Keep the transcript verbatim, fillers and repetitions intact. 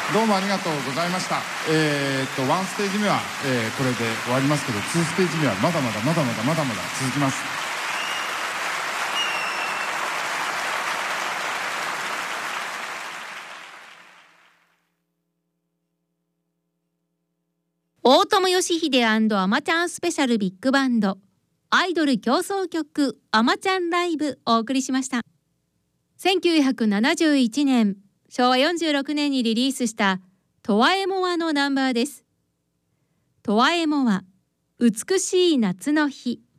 どうもありがとうございました。えー、っとワンステージ目は、えー、これで終わりますけど、ツーステージ目はまだまだまだまだまだまだ続きます。 大友義秀アマちゃんスペシャルビッグバンドアイドル競争曲アマちゃんライブお送りしました。せんきゅうひゃくななじゅういちねん、しょうわよんじゅうろくねんにリリースしたトワエモワのナンバーです。トワエモワ、美しい夏の日。